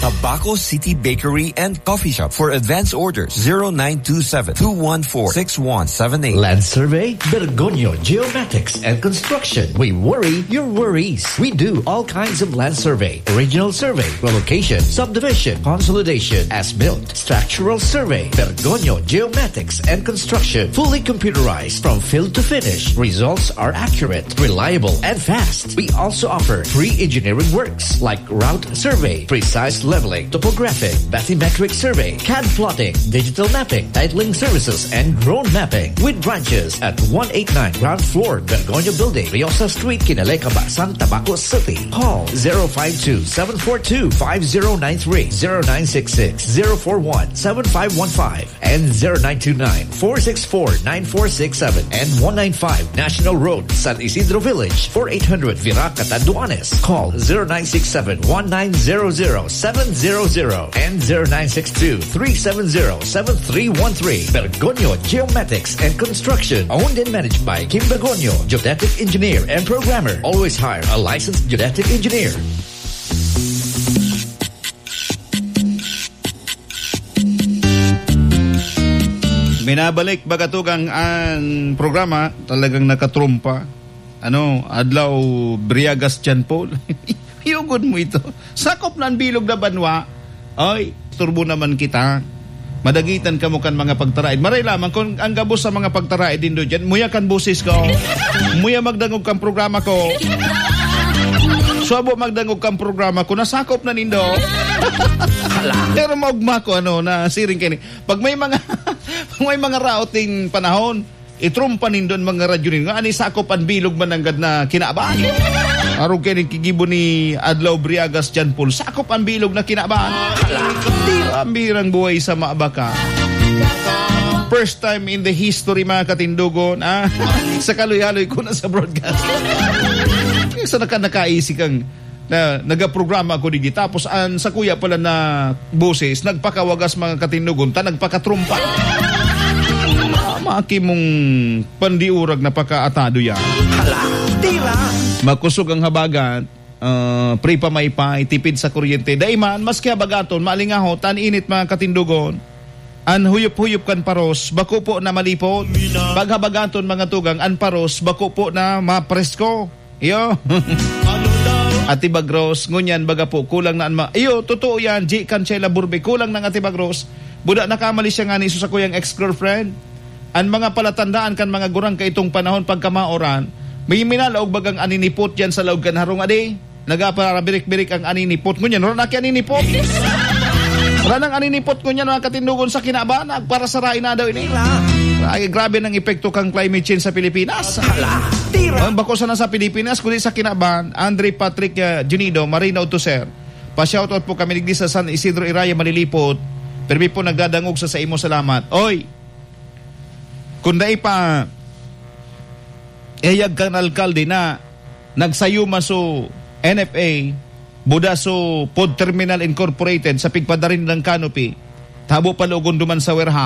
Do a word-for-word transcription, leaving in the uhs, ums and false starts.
Tabaco City Bakery and Coffee Shop. For advance orders, zero nine two seven, two one four, six one seven eight. Land Survey, Bergonio Geomatics and Construction. We worry your worries. We do all kinds of land survey, original survey, relocation, subdivision, consolidation, as-built, structural survey. Bergonio Geomatics and Construction. Fully computerized from field to finish. Results are accurate, reliable, and fast. We also offer free engineering works like route survey, precise leveling, topographic, bathymetric survey, C A D plotting, digital mapping, titling services, and drone mapping. With branches at one eighty-nine ground floor, Bergonio Building, Riosa Street, Kinaleka, Baksan, Tabaco City. Call zero five two, seven four two, five zero nine three, zero nine six six, zero four one, seven five one five, and zero nine two nine, four six four, nine four six seven, and one ninety-five National Road, San Isidro Village, four eight hundred Virac, Catanduanes. Call zero nine six seven, one nine zero zero, seven zero zero and zero nine six two, three seven zero, seven three one three. Bergonio Geomatics and Construction. Owned and managed by Kim Bergonio, geodetic engineer and programmer. Always hire a licensed geodetic engineer. Minabalik bagatugang ang programa, talagang nakatrumpa. Ano, Adlaw Briagas Jan Paul. Yugod mo ito. Sakop na ang bilog na banwa. Ay, turbo naman kita. Madagitan ka mo kan mga pagtaraid. Maray lamang kung ang gabos sa mga pagtaraid din doon dyan. Muya kan busis ko. Muya magdangog kang programa ko. Suabo magdangog kang programa ko. Nasakop na nindo. Pero maugma ko ano, na siring kini. Pag may mga pag may mga routing panahon, itrumpa nindon mga radyo nindon. Ani sakop ang bilog mananggad na kinabaan. Araw kayo kigibo ni Adlaw Briagas Jan Paul. Sakop ang bilog na kinabaan. Ambirang buhay sa maabaka. First time in the history mga katindugon. Ah, sa kaluy-haloy ko na sa broadcast. Sa naka nakaisi kang na nagaprograma ako digi. Tapos an sa kuya pala na boses, nagpakawagas mga katindugon, ta nagpakatrumpa. Maki mong pandiurag na pakaatado yan. Hala, tira! Makusog ang habagat, uh, pre pa may pa, itipid sa kuryente. Daiman, maski habagaton, maalingaho, tan-init mga katindugon. An huyup-huyup kan paros, bako po na malipot. Pag habagaton mga tugang, an paros, bako po na mapresko. Iyo. Ati Bagros, ngunyan baga po, kulang na an ma... Iyo, totoo yan, G. Cancela Burbe, kulang ng Ati Bagros. Buda nakamali siya nga ni sa kuyang ex-girlfriend. Ang mga palatandaan kan mga gurang kaitong panahon pagkamaoran, may minalaog bagang aninipot yan sa laog kan harong adi. Nagaparabirik-birik ang aninipot ngunyan. Wala na ki aninipot. Wala nang aninipot ngunyan mga katindugon sa kinabanag para sarain na daw ini. Ay, grabe ng epekto kang climate change sa Pilipinas. Hala, tira! Ang bako sana sa Pilipinas, kundi sa kinaban, Andre Patrick uh, Junido, Marina Utuser. Pa-shoutout po kami nigdi sa San Isidro Iraya Malilipot. Permi po nagdadangog sa sa imo salamat. Oy! Kung dai pa ehayag kang alkalde na nagsayuma so N F A, buda so Pod Terminal Incorporated sa pigpadarin ng canopy, tabo palugon duman sa warehouse.